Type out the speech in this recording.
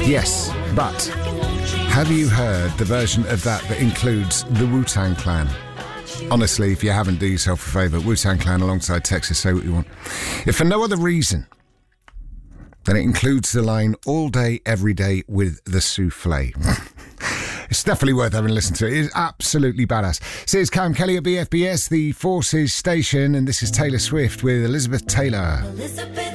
Yes, but have you heard the version of that includes the Wu-Tang Clan? Honestly, if you haven't, do yourself a favour. Wu-Tang Clan alongside Texas, Say What You Want. If for no other reason, then it includes the line all day, every day with the souffle. It's definitely worth having a listen to. It is absolutely badass. So it's Cam Kelly at BFBS, the Forces station, and this is Taylor Swift with Elizabeth Taylor.